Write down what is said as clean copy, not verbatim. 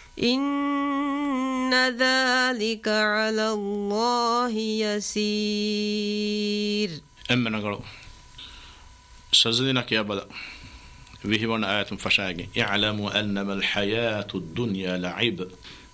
إن ذلك على الله يسير. أمنا قالوا سزدنك يا بلا وهي وانا آيات فشاقي اعلموا أنما الحياة الدنيا لعب